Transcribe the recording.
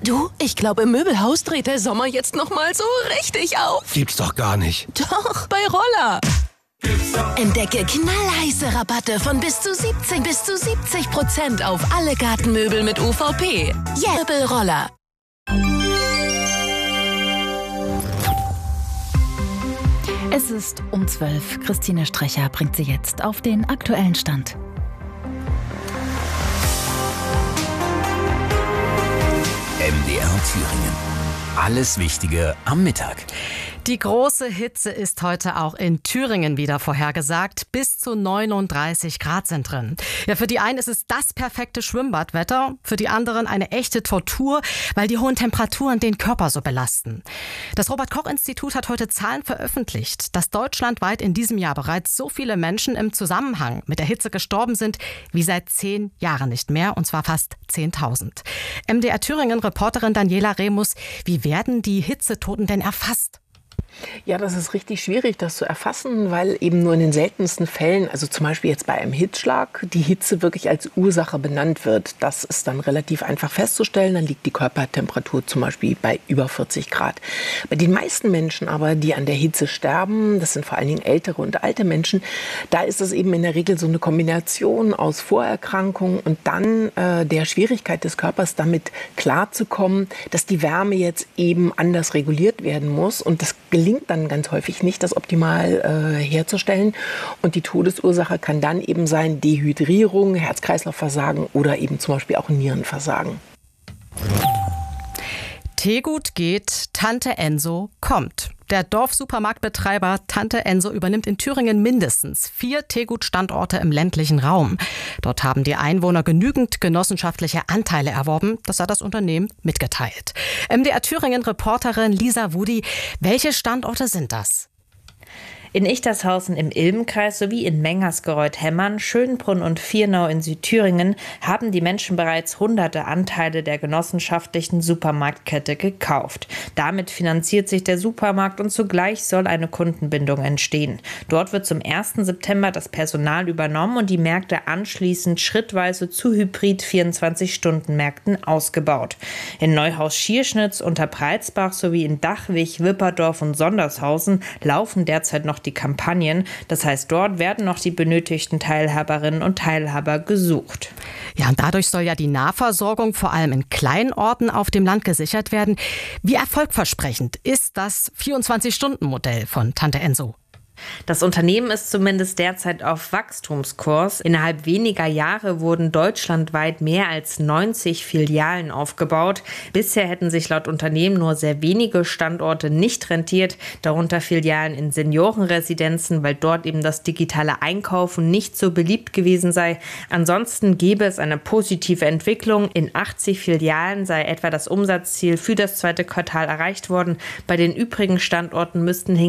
Du, ich glaube, im Möbelhaus dreht der Sommer jetzt noch mal so richtig auf. Gibt's doch gar nicht. Doch, bei Roller. Entdecke knallheiße Rabatte von bis zu 70% auf alle Gartenmöbel mit UVP. Möbelroller. Es ist um 12. Christine Strecher bringt Sie jetzt auf den aktuellen Stand. MDR Thüringen. Alles Wichtige am Mittag. Die große Hitze ist heute auch in Thüringen wieder vorhergesagt. Bis zu 39 Grad sind drin. Ja, für die einen ist es das perfekte Schwimmbadwetter, für die anderen eine echte Tortur, weil die hohen Temperaturen den Körper so belasten. Das Robert-Koch-Institut hat heute Zahlen veröffentlicht, dass deutschlandweit in diesem Jahr bereits so viele Menschen im Zusammenhang mit der Hitze gestorben sind wie seit 10 Jahren nicht mehr, und zwar fast 10.000. MDR Thüringen-Reporterin Daniela Remus, wie werden die Hitzetoten denn erfasst? Ja, das ist richtig schwierig, das zu erfassen, weil eben nur in den seltensten Fällen, also zum Beispiel jetzt bei einem Hitzschlag, die Hitze wirklich als Ursache benannt wird. Das ist dann relativ einfach festzustellen. Dann liegt die Körpertemperatur zum Beispiel bei über 40 Grad. Bei den meisten Menschen aber, die an der Hitze sterben, das sind vor allen Dingen ältere und alte Menschen, da ist es eben in der Regel so eine Kombination aus Vorerkrankungen und dann der Schwierigkeit des Körpers, damit klarzukommen, dass die Wärme jetzt eben anders reguliert werden muss. Und das gelingt dann ganz häufig nicht, das optimal herzustellen. Und die Todesursache kann dann eben sein Dehydrierung, Herz-Kreislauf-Versagen oder eben zum Beispiel auch Nierenversagen. Teegut geht, Tante Enso kommt. Der Dorfsupermarktbetreiber Tante Enso übernimmt in Thüringen mindestens 4 Teegut-Standorte im ländlichen Raum. Dort haben die Einwohner genügend genossenschaftliche Anteile erworben. Das hat das Unternehmen mitgeteilt. MDR Thüringen-Reporterin Lisa Wudi, welche Standorte sind das? In Ichtershausen im Ilmenkreis sowie in Mengersgereuth-Hemmern, Schönbrunn und Viernau in Südthüringen haben die Menschen bereits hunderte Anteile der genossenschaftlichen Supermarktkette gekauft. Damit finanziert sich der Supermarkt und zugleich soll eine Kundenbindung entstehen. Dort wird zum 1. September das Personal übernommen und die Märkte anschließend schrittweise zu Hybrid-24-Stunden-Märkten ausgebaut. In Neuhaus-Schierschnitz, Unterbreitsbach sowie in Dachwig, Wipperdorf und Sondershausen laufen derzeit noch die Kampagnen. Das heißt, dort werden noch die benötigten Teilhaberinnen und Teilhaber gesucht. Ja, und dadurch soll ja die Nahversorgung vor allem in kleinen Orten auf dem Land gesichert werden. Wie erfolgversprechend ist das 24-Stunden-Modell von Tante Enso? Das Unternehmen ist zumindest derzeit auf Wachstumskurs. Innerhalb weniger Jahre wurden deutschlandweit mehr als 90 Filialen aufgebaut. Bisher hätten sich laut Unternehmen nur sehr wenige Standorte nicht rentiert, darunter Filialen in Seniorenresidenzen, weil dort eben das digitale Einkaufen nicht so beliebt gewesen sei. Ansonsten gäbe es eine positive Entwicklung. In 80 Filialen sei etwa das Umsatzziel für das 2. Quartal erreicht worden. Bei den übrigen Standorten müssten